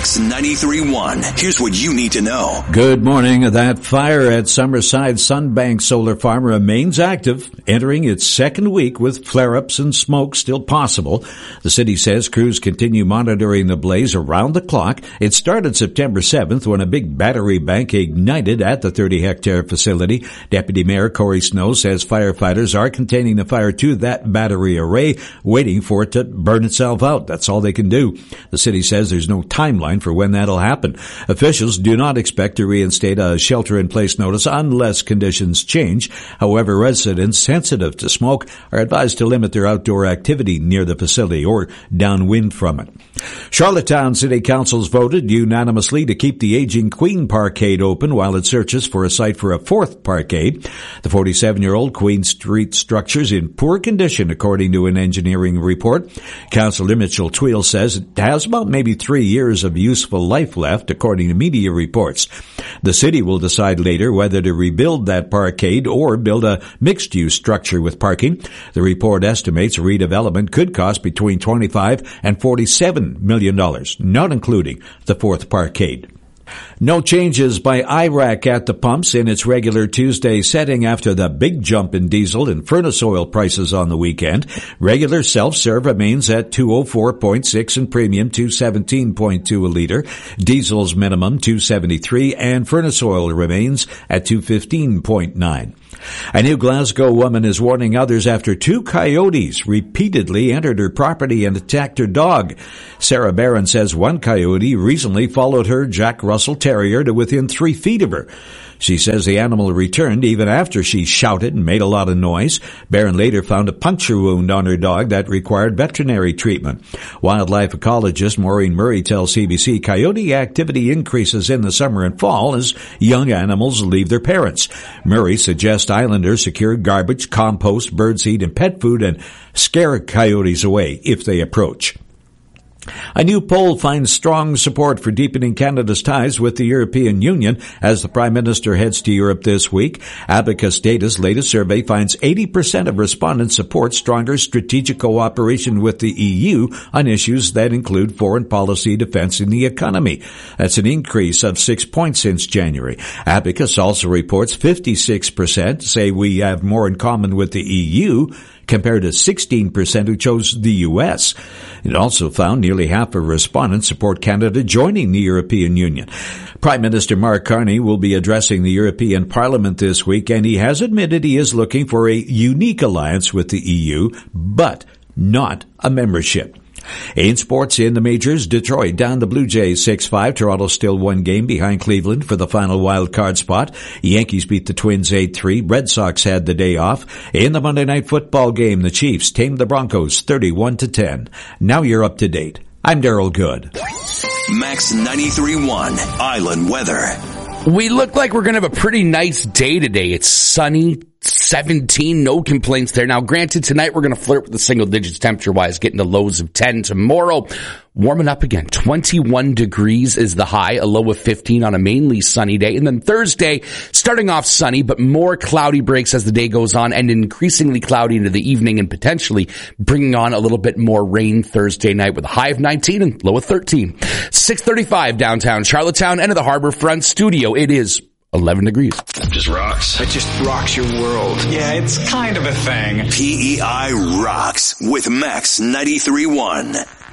Max 93.1. Here's what you need to know. Good morning. That fire at Summerside Sunbank Solar Farm remains active, entering its second week with flare-ups and smoke still possible. The city says crews continue monitoring the blaze around the clock. It started September 7th when a big battery bank ignited at the 30-hectare facility. Deputy Mayor Corey Snow says firefighters are containing the fire to that battery array, waiting for it to burn itself out. That's all they can do. The city says there's no timeline for when that'll happen. Officials do not expect to reinstate a shelter-in-place notice unless conditions change. However, residents sensitive to smoke are advised to limit their outdoor activity near the facility or downwind from it. Charlottetown City Council's voted unanimously to keep the aging Queen Parkade open while it searches for a site for a fourth parkade. The 47-year-old Queen Street structure's in poor condition, according to an engineering report. Councillor Mitchell Tweel says it has about maybe 3 years of useful life left, according to media reports. The city will decide later whether to rebuild that parkade or build a mixed-use structure with parking. The report estimates redevelopment could cost between $25 and $47 million, not including the fourth parkade. No changes by Iraq at the pumps in its regular Tuesday setting after the big jump in diesel and furnace oil prices on the weekend. Regular self-serve remains at $204.6 and premium $217.2 a liter. Diesel's minimum $273 and furnace oil remains at $215.9. A new Glasgow woman is warning others after 2 coyotes repeatedly entered her property and attacked her dog. Sarah Barron says one coyote recently followed her Jack Russell Terrier to within 3 feet of her. She says the animal returned even after she shouted and made a lot of noise. Barron later found a puncture wound on her dog that required veterinary treatment. Wildlife ecologist Maureen Murray tells CBC coyote activity increases in the summer and fall as young animals leave their parents. Murray suggests islanders secure garbage, compost, birdseed, and pet food and scare coyotes away if they approach. A new poll finds strong support for deepening Canada's ties with the European Union as the Prime Minister heads to Europe this week. Abacus Data's latest survey finds 80% of respondents support stronger strategic cooperation with the EU on issues that include foreign policy, defense, and the economy. That's an increase of 6 points since January. Abacus also reports 56% say we have more in common with the EU, compared to 16% who chose the U.S. It also found nearly half of respondents support Canada joining the European Union. Prime Minister Mark Carney will be addressing the European Parliament this week, and he has admitted he is looking for a unique alliance with the EU, but not a membership. In sports in the majors, Detroit down the Blue Jays 6-5. Toronto still 1 game behind Cleveland for the final wild card spot. Yankees beat the Twins 8-3. Red Sox had the day off. In the Monday Night Football game, the Chiefs tamed the Broncos 31-10. Now you're up to date. I'm Daryl Good. Max 93.1 Island Weather. We look like we're going to have a pretty nice day today. It's sunny, 17, no complaints there. Now, granted, tonight we're going to flirt with the single digits temperature-wise, getting to lows of 10. Tomorrow, warming up again. 21 degrees is the high, a low of 15 on a mainly sunny day. And then Thursday, starting off sunny, but more cloudy breaks as the day goes on and increasingly cloudy into the evening and potentially bringing on a little bit more rain Thursday night with a high of 19 and low of 13. 6:35 downtown Charlottetown, end of the Harbor Front studio. It is 11 degrees. It just rocks. It just rocks your world. Yeah, it's kind of a thing. PEI rocks with Max 93.1.